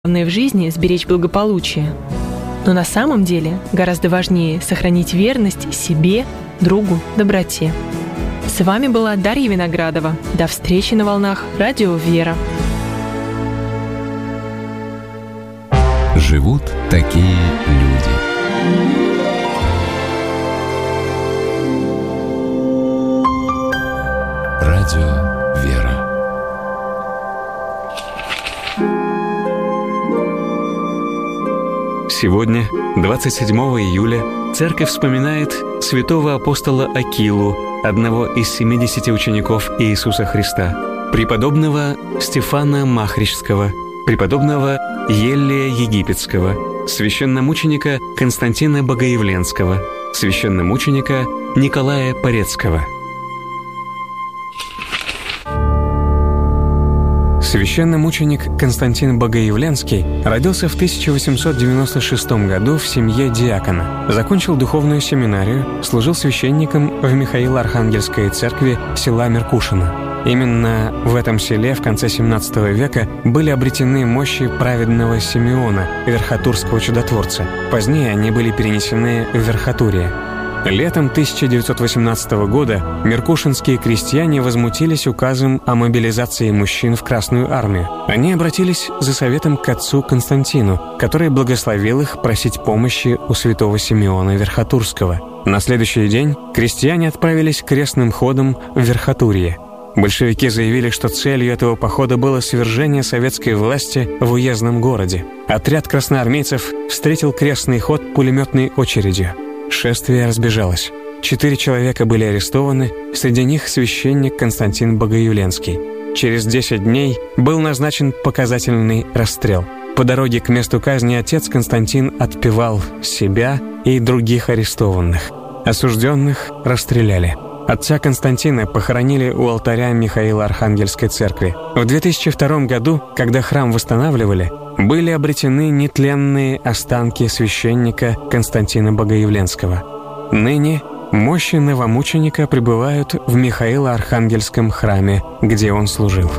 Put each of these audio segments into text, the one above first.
Главное в жизни — сберечь благополучие. Но на самом деле гораздо важнее сохранить верность себе, другу, доброте. С вами была Дарья Виноградова. До встречи на волнах Радио Вера. Живут такие люди. Радио Вера. Сегодня, 27 июля, Церковь вспоминает святого апостола Акилу, одного из 70 учеников Иисуса Христа, преподобного Стефана Махричского, преподобного Еллия Египетского, священномученика Константина Богоявленского, священномученика Николая Порецкого. Священномученик Константин Богоявленский родился в 1896 году в семье диакона. Закончил духовную семинарию, служил священником в Михаило-Архангельской церкви села Меркушино. Именно в этом селе в конце XVII века были обретены мощи праведного Симеона, верхотурского чудотворца. Позднее они были перенесены в Верхотурье. Летом 1918 года меркушинские крестьяне возмутились указом о мобилизации мужчин в Красную армию. Они обратились за советом к отцу Константину, который благословил их просить помощи у святого Симеона Верхотурского. На следующий день крестьяне отправились крестным ходом в Верхотурье. Большевики заявили, что целью этого похода было свержение советской власти в уездном городе. Отряд красноармейцев встретил крестный ход пулеметной очередью. Шествие разбежалось. 4 человека были арестованы, среди них священник Константин Богоявленский. Через 10 дней был назначен показательный расстрел. По дороге к месту казни отец Константин отпевал себя и других арестованных. Осужденных расстреляли. Отца Константина похоронили у алтаря Михаило-Архангельской церкви. В 2002 году, когда храм восстанавливали, были обретены нетленные останки священника Константина Богоявленского. Ныне мощи новомученика пребывают в Михаило-Архангельском храме, где он служил.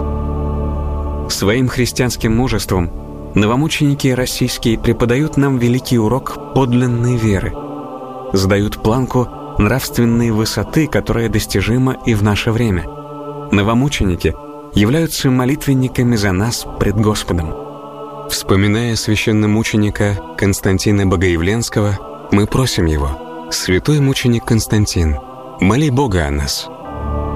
Своим христианским мужеством новомученики российские преподают нам великий урок подлинной веры, задают планку нравственной высоты, которая достижима и в наше время. Новомученики являются молитвенниками за нас пред Господом. Вспоминая священномученика Константина Богоявленского, мы просим его: «Святой мученик Константин, моли Бога о нас».